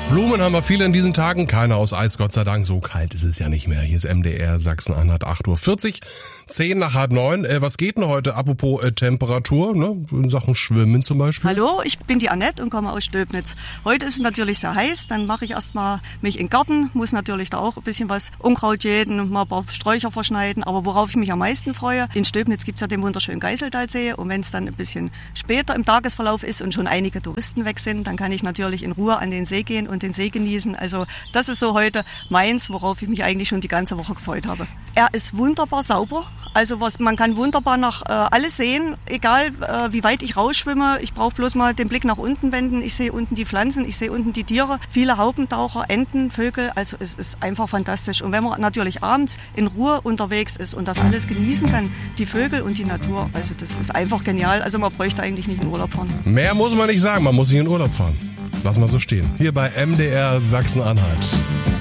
Blumen haben wir viele in diesen Tagen, keine aus Eis, Gott sei Dank. So kalt ist es ja nicht mehr. Hier ist MDR Sachsen-Anhalt, 8:40 Uhr, 8:10. Was geht denn heute? Apropos Temperatur, ne? In Sachen Schwimmen zum Beispiel. Hallo, ich bin die Annette und komme aus Stöbnitz. Heute ist es natürlich sehr heiß, dann mache ich erstmal mich in den Garten, muss natürlich da auch ein bisschen was Unkraut jäten, mal ein paar Sträucher verschneiden. Aber worauf ich mich am meisten freue, in Stöbnitz gibt's ja den wunderschönen Geiseltalsee. Und wenn es dann ein bisschen später im Tagesverlauf ist und schon einige Touristen weg sind, dann kann ich natürlich in Ruhe an den See gehen und den See genießen. Also das ist so heute meins, worauf ich mich eigentlich schon die ganze Woche gefreut habe. Er ist wunderbar sauber. Also man kann wunderbar nach alles sehen, egal wie weit ich rausschwimme. Ich brauche bloß mal den Blick nach unten wenden. Ich sehe unten die Pflanzen, ich sehe unten die Tiere, viele Haubentaucher, Enten, Vögel. Also es ist einfach fantastisch. Und wenn man natürlich abends in Ruhe unterwegs ist und das alles genießen kann, die Vögel und die Natur, also das ist einfach genial. Also man bräuchte eigentlich nicht in Urlaub fahren. Mehr muss man nicht sagen, man muss nicht in Urlaub fahren. Lassen wir so stehen. Hier bei MDR Sachsen-Anhalt.